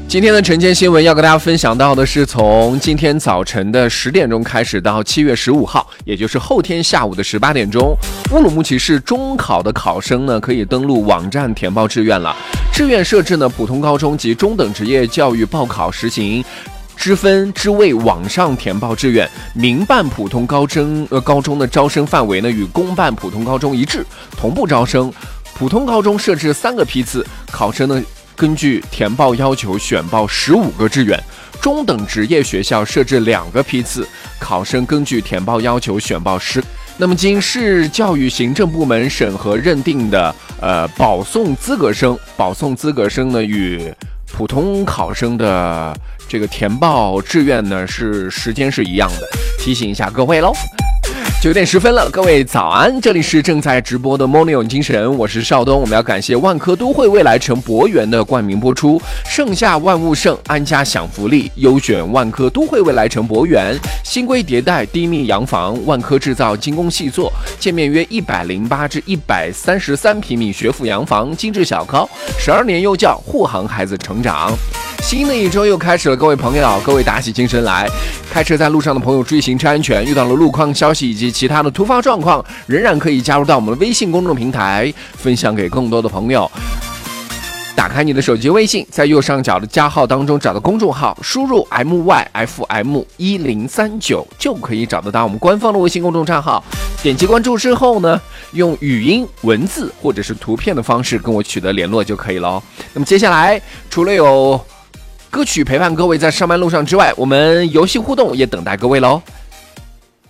今天的晨间新闻要跟大家分享到的是，从今天早晨的10点钟开始到7月15号，也就是后天下午的18点钟，乌鲁木齐市中考的考生呢可以登录网站填报志愿了。志愿设置呢，普通高中及中等职业教育报考实行知分知位网上填报志愿，民办普通高中的招生范围呢与公办普通高中一致，同步招生。普通高中设置3个批次，考生呢根据填报要求选报15个志愿；中等职业学校设置2个批次，考生根据填报要求选报10。那么经市教育行政部门审核认定的保送资格生呢与普通考生的这个填报志愿呢时间是一样的，提醒一下各位喽。9点10分了，各位早安！这里是正在直播的 Morning 有精神，我是邵东。我们要感谢万科都会未来城博园的冠名播出，盛夏万物盛，安家享福利，优选万科都会未来城博园，新规迭代，低密洋房，万科制造精工细作，建面约108至133平米学府洋房，精致小高，12年幼教护航孩子成长。新的一周又开始了，各位朋友，各位打起精神来！开车在路上的朋友注意行车安全，遇到了路况消息以及其他的突发状况，仍然可以加入到我们的微信公众平台，分享给更多的朋友。打开你的手机微信，在右上角的加号当中找到公众号，输入 MYFM1039 就可以找得到我们官方的微信公众账号。点击关注之后呢，用语音、文字或者是图片的方式跟我取得联络就可以了。那么接下来除了有歌曲陪伴各位在上班路上之外，我们游戏互动也等待各位喽。